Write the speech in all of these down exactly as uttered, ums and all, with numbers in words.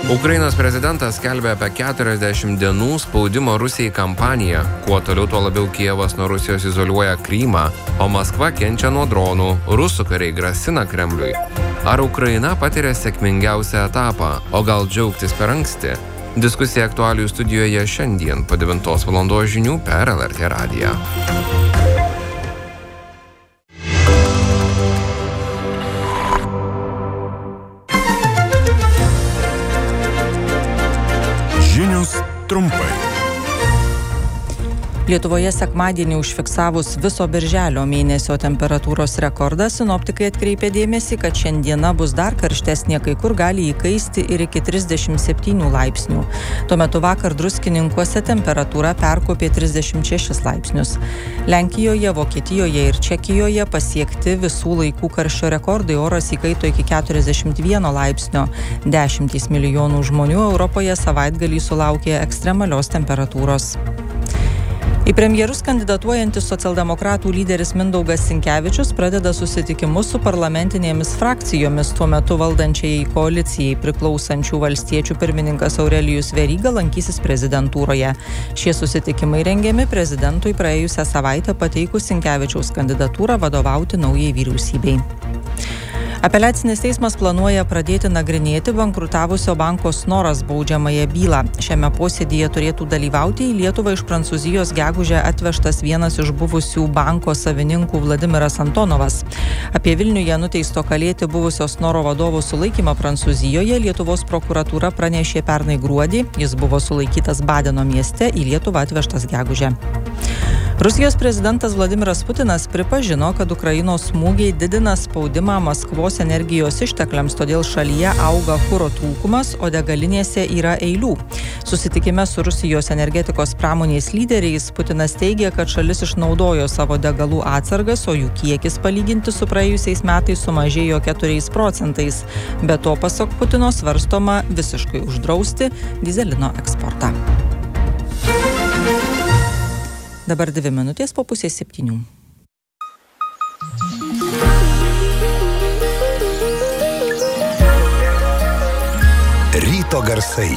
Ukrainos prezidentas skelbia apie keturiasdešimt dienų spaudimo Rusijai kampaniją. Kuo toliau, tuo labiau Kijevas nuo Rusijos izoliuoja Krymą, o Maskva kenčia nuo dronų. Rusų kariai grasina Kremliui. Ar Ukraina patiria sėkmingiausią etapą, o gal džiaugtis per anksti? Diskusija aktualijų studijoje šiandien po devintos valandos žinių per L R T radiją. Žinios trumpai. Lietuvoje sekmadienį užfiksavus viso birželio mėnesio temperatūros rekordą, sinoptikai atkreipė dėmesį, kad šiandiena bus dar karštesnė, kai kur gali įkaisti ir iki trisdešimt septynių laipsnių. Tuo metu vakar Druskininkuose temperatūra perkopė trisdešimt šešis laipsnius. Lenkijoje, Vokietijoje ir Čekijoje pasiekti visų laikų karščio rekordai, oras įkaito iki keturiasdešimt vieno laipsnio. Dešimtys milijonų žmonių Europoje savaitgalį sulaukė ekstremalios temperatūros. Į premjerus kandidatuojantis socialdemokratų lyderis Mindaugas Sinkevičius pradeda susitikimus su parlamentinėmis frakcijomis. Tuo metu valdančiai koalicijai priklausančių valstiečių pirmininkas Aurelijus Veryga lankysis prezidentūroje. Šie susitikimai rengiami prezidentui praėjusią savaitę pateikus Sinkevičiaus kandidatūrą vadovauti naujai vyriausybei. Apeliacinis teismas planuoja pradėti nagrinėti bankrutavusio banko Snoras baudžiamąją bylą. Šiame posėdyje turėtų dalyvauti į Lietuvą iš Prancūzijos gegužę atvežtas vienas iš buvusių banko savininkų Vladimiras Antonovas. Apie Vilniuje nuteisto kalėti buvusio Snoro vadovo sulaikymą Prancūzijoje Lietuvos prokuratūra pranešė pernai gruodį. Jis buvo sulaikytas Badeno mieste, į Lietuvą atvežtas gegužę. Rusijos prezidentas Vladimiras Putinas pripažino, kad Ukrainos smūgiai didina spaudimą Maskvos energijos ištekliams, todėl šalyje auga kuro trūkumas, o degalinėse yra eilių. Susitikime su Rusijos energetikos pramonės lyderiais Putinas teigė, kad šalis išnaudojo savo degalų atsargas, o jų kiekis palyginti su praėjusiais metais sumažėjo keturiais procentais. Be to, pasak Putino, svarstoma visiškai uždrausti dyzelino eksportą. Dabar dvi minutės po pusės septynių. Ryto garsai.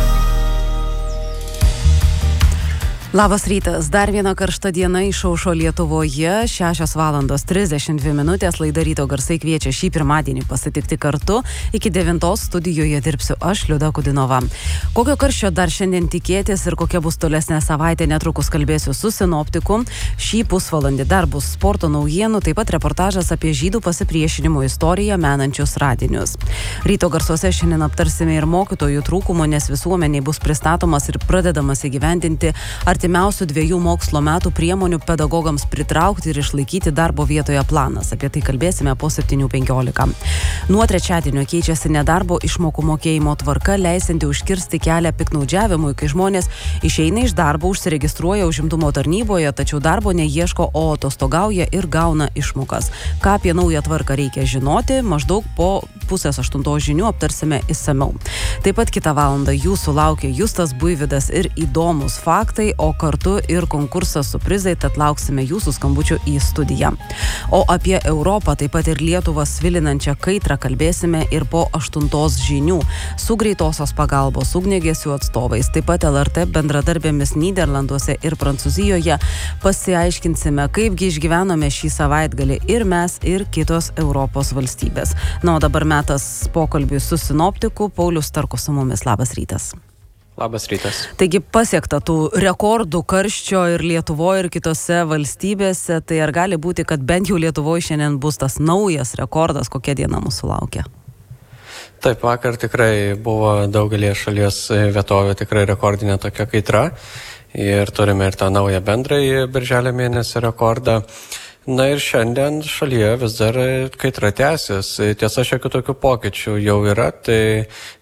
Labas rytas. Dar viena karšta diena išaušo Lietuvoje. šešios valandos trisdešimt dvi minutės. Laida Ryto garsai kviečia šį pirmadienį pasitikti kartu. Iki devintos studijoje dirbsiu aš, Liuda Kudinova. Kokio karščio dar šiandien tikėtis ir kokia bus tolesnė savaitė, netrukus kalbėsiu su sinoptiku. Šį pusvalandį dar bus sporto naujienų, taip pat reportažas apie žydų pasipriešinimo istoriją menančius radinius. Ryto garsuose šiandien aptarsime ir mokytojų trūkumo, nes visuomeniai bus pristatomas ir pradedamas įgyvendinti artimiausių dviejų mokslo metų priemonių pedagogams pritraukti ir išlaikyti darbo vietoje planas. Apie tai kalbėsime po septynių penkiolika. Nuo trečiadienio keičiasi nedarbo išmokų mokėjimo tvarka, leisinti užkirsti kelią piktnaudžiavimui, kai žmonės išeina iš darbo, užsiregistruoja užimtumo tarnyboje, tačiau darbo neieško, o atostogauja ir gauna išmokas. Ką apie naują tvarką reikia žinoti, maždaug po pusės aštuntos žinių aptarsime išsamiau. Taip pat kitą valandą jūsų laukia Justas Buivydas ir įdomus faktai, o kartu ir konkursas su prizai, tad lauksime jūsų skambučių į studiją. O apie Europą, taip pat ir Lietuvą svilinančią kaitrą kalbėsime ir po aštuntos žinių su greitosios pagalbos ugniagesių atstovais. Taip pat L R T bendradarbėmis Nyderlanduose ir Prancūzijoje pasiaiškinsime, kaipgi išgyvenome šį savaitgalį ir mes, ir kitos Europos valstybės. Na, o dabar metas pokalbiui su sinoptiku. Paulius Starkus su mumis. Labas rytas. Labas rytas. Taigi pasiekta tų rekordų karščio ir Lietuvoje, ir kitose valstybėse. Tai ar gali būti, kad bent jau Lietuvoje šiandien bus tas naujas rekordas, kokia diena mūsų laukia? Taip, vakar tikrai buvo daugelį šalies vietovė tikrai rekordinė tokia kaitra. Ir turime ir tą naują bendrąjį birželio mėnesio rekordą. Na ir šiandien šalyje vis dar kaitra tęsis. Tiesa, šiokių tokių pokyčių jau yra, tai